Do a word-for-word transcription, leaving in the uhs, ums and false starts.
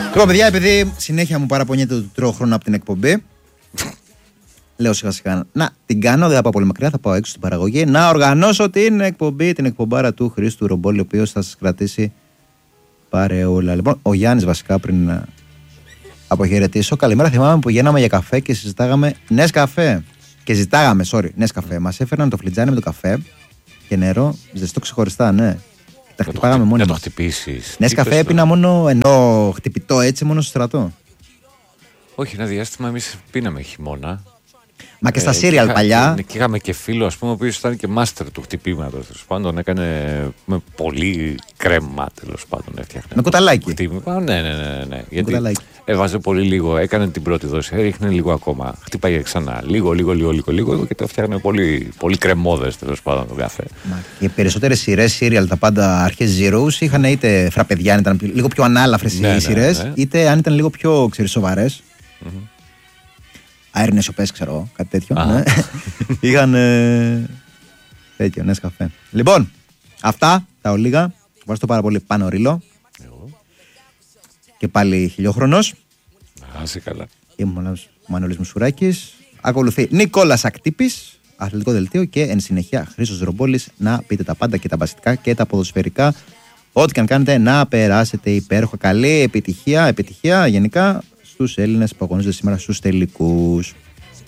Λοιπόν, παιδιά, επειδή συνέχεια μου παραπονιέται ότι τρώω χρόνο από την εκπομπή, λέω σιγά σιγά να την κάνω, δεν θα πάω πολύ μακριά, θα πάω έξω στην παραγωγή, να οργανώσω την εκπομπή, την εκπομπάρα του Χρήστου Ρομπόλη, ο οποίος θα σας κρατήσει παρεούλα. Λοιπόν, ο Γιάννης βασικά πριν να αποχαιρετήσω. Καλημέρα, θυμάμαι που γίναμε για καφέ και συζητάγαμε Νεσκαφέ. Και ζητάγαμε, sorry, Νεσκαφέ. Μας έφεραν το φλιτζάνι με το καφέ και νερό, ζεστό ξεχωριστά, ναι. Τα χτυπάγαμε μόνοι μας. Να το χτυπήσεις. Νεσκαφέ έπινα μόνο, ενώ χτυπητό έτσι, μόνο στο στρατό. Όχι, ένα διάστημα εμείς πίναμε χειμώνα. Μα και στα σύριαλ ε, παλιά. Και είχαμε και φίλο, ας πούμε, ο οποίος ήταν και μάστερ του χτυπήματος. Τέλος πάντων, έκανε με πολύ κρέμα, τέλος πάντων. Έφτιαχνε με κουταλάκι. Ναι, ναι, ναι. ναι, ναι. Γιατί έβαζε πολύ λίγο, έκανε την πρώτη δόση, έριχνε λίγο ακόμα. Χτύπαγε ξανά. Λίγο, λίγο, λίγο, λίγο, λίγο και το έφτιαχνε πολύ, πολύ κρεμόδες, τέλος πάντων, τον καφέ. Μα, οι περισσότερες σειρές σύριαλ, τα πάντα αρχές Zeros, είχαν είτε φραπεδιά, ήταν λίγο πιο ανάλαφρες οι ναι, σειρές, ναι, ναι. είτε αν ήταν λίγο πιο σοβαρές. Mm-hmm. Αέρινες σοπές, ξέρω, κάτι τέτοιο. Ναι. Είχαν ε, τέτοιο, Νεσκαφέ. Λοιπόν, αυτά τα ολίγα. Ευχαριστώ πάρα πολύ, Πάνο Ρήλο. Και πάλι χιλιόχρονος. Να είσαι καλά. Ήμουν ο Μανώλης Μουσουράκης. Ακολουθεί Νικόλας Ακτύπης, αθλητικό δελτίο. Και εν συνεχεία Χρήστος Ρομπόλης. Να πείτε τα πάντα και τα μπασκετικά και τα ποδοσφαιρικά. Ό,τι και αν κάνετε, να περάσετε υπέροχα. Καλή επιτυχία, επιτυχία γενικά στους Έλληνες που αγωνίζονται σήμερα στους τελικούς.